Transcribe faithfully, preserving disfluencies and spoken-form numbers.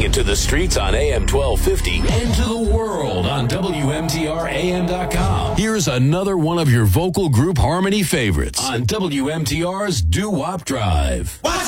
it to the streets on A M twelve fifty and to the world on W M T R A M dot com. Here's another one of your vocal group harmony favorites on W M T R's Doo Wop Drive. Watch